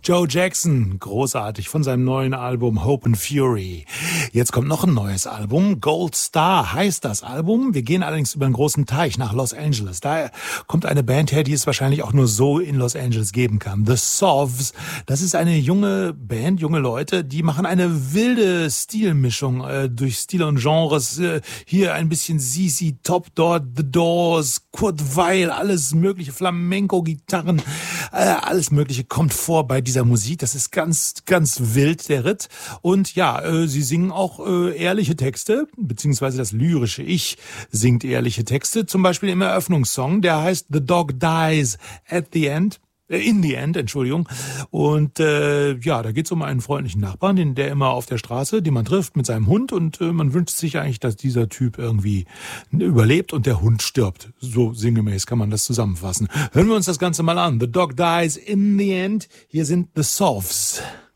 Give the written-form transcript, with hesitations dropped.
Joe Jackson, großartig, von seinem neuen Album Hope and Fury. Jetzt kommt noch ein neues Album, Gold Star heißt das Album. Wir gehen allerdings über einen großen Teich nach Los Angeles. Da kommt eine Band her, die es wahrscheinlich auch nur so in Los Angeles geben kann. The Sovs, das ist eine junge Band, junge Leute, die machen eine wilde Stilmischung durch Stile und Genres. Hier ein bisschen ZZ Top, dort The Doors, Kurt Weill, alles mögliche, Flamenco-Gitarren, alles mögliche kommt vor bei dieser Musik. Das ist ganz, ganz wild, der Ritt. Und ja, sie singen auch ehrliche Texte, beziehungsweise das lyrische Ich singt ehrliche Texte. Zum Beispiel im Eröffnungssong, der heißt The Dog Dies at the End. In the End, Entschuldigung. Und ja, da geht's um einen freundlichen Nachbarn, der immer auf der Straße, den man trifft mit seinem Hund, und man wünscht sich eigentlich, dass dieser Typ irgendwie überlebt und der Hund stirbt. So sinngemäß kann man das zusammenfassen. Hören wir uns das Ganze mal an. The Dog Dies in the End. Hier sind The Sovs.